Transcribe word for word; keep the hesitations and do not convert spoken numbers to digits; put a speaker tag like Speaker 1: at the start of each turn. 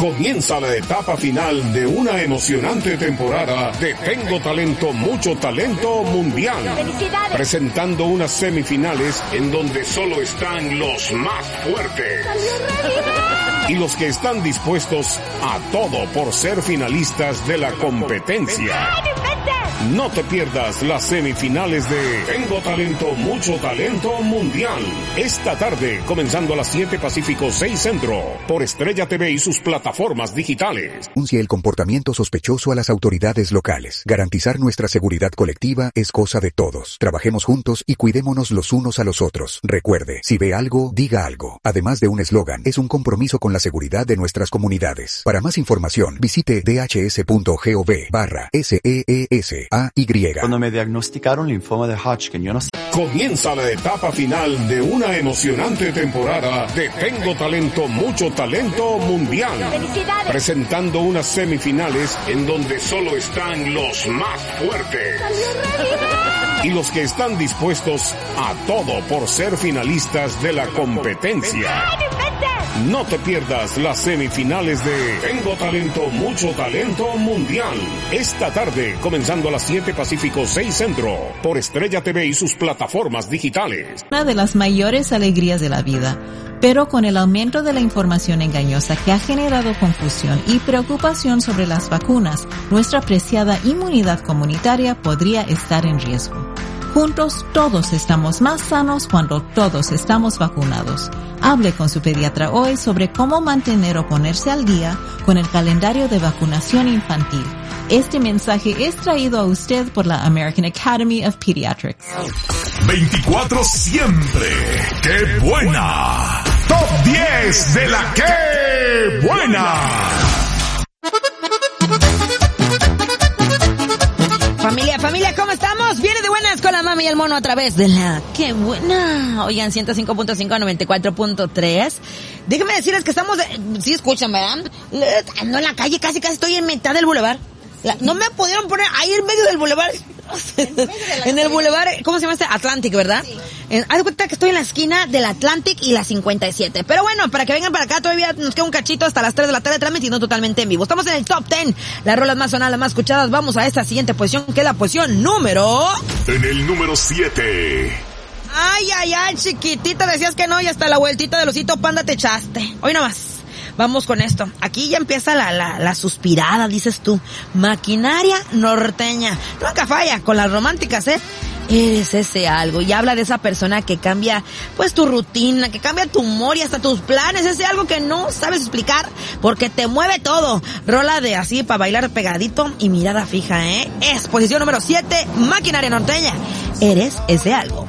Speaker 1: Comienza la etapa final de una emocionante temporada de Tengo Talento, Mucho Talento Mundial.
Speaker 2: ¡Felicidades!
Speaker 1: Presentando unas semifinales en donde solo están los más fuertes. Y los que están dispuestos a todo por ser finalistas de la competencia. No te pierdas las semifinales de Tengo Talento, Mucho Talento Mundial. Esta tarde, comenzando a las siete Pacífico, seis Centro, por Estrella T V y sus plataformas digitales.
Speaker 3: Denuncie el comportamiento sospechoso a las autoridades locales. Garantizar nuestra seguridad colectiva es cosa de todos. Trabajemos juntos y cuidémonos los unos a los otros. Recuerde, si ve algo, diga algo. Además de un eslogan, es un compromiso con la seguridad de nuestras comunidades. Para más información, visite dhs.gov barra S E E S A Y.
Speaker 4: Cuando me diagnosticaron linfoma de Hodgkin, yo no sé.
Speaker 1: Comienza la etapa final de una emocionante temporada de Tengo Talento, Mucho Talento Mundial.
Speaker 2: ¡Felicidades!
Speaker 1: Presentando unas semifinales en donde solo están los más fuertes. Y los que están dispuestos a todo por ser finalistas de la competencia. No te pierdas las semifinales de Tengo Talento, Mucho Talento Mundial. Esta tarde, comenzando a las siete Pacífico, seis Centro, por Estrella T V y sus plataformas digitales.
Speaker 5: Una de las mayores alegrías de la vida, pero con el aumento de la información engañosa que ha generado confusión y preocupación sobre las vacunas, nuestra preciada inmunidad comunitaria podría estar en riesgo. Juntos todos estamos más sanos cuando todos estamos vacunados. Hable con su pediatra hoy sobre cómo mantener o ponerse al día con el calendario de vacunación infantil. Este mensaje es traído a usted por la American Academy of Pediatrics.
Speaker 6: veinticuatro siempre. ¡Qué buena! Top diez de la ¡Qué buena!
Speaker 7: Familia, familia, ¿cómo estamos? Viene de buenas con la mami y el mono a través de la ¡Qué buena! Oigan, ciento cinco punto cinco, noventa y cuatro punto tres. Déjenme decirles que estamos... De... Sí escuchan, ¿verdad? Ando en la calle, casi, casi estoy en mitad del bulevar. La... No me pudieron poner ahí en medio del bulevar. En el bulevar, ¿cómo se llama este? Atlantic, ¿verdad? Sí. En, haz de cuenta que estoy en la esquina del Atlantic y la cincuenta y siete. Pero bueno, para que vengan para acá, todavía nos queda un cachito hasta las tres de la tarde, transmitiendo totalmente en vivo. Estamos en el top diez, las rolas más sonadas, las más escuchadas. Vamos a esta siguiente posición, que es la posición número...
Speaker 6: En el número siete.
Speaker 7: Ay, ay, ay, chiquitita, decías que no, y hasta la vueltita del osito panda te echaste. Hoy nomás. Vamos con esto. Aquí ya empieza la, la, la suspirada, dices tú. Maquinaria norteña. Nunca falla con las románticas, ¿eh? Eres ese algo. Y habla de esa persona que cambia, pues, tu rutina, que cambia tu humor y hasta tus planes. Ese algo que no sabes explicar porque te mueve todo. Rola de así para bailar pegadito y mirada fija, ¿eh? Es posición número siete, Maquinaria norteña. Eres ese algo.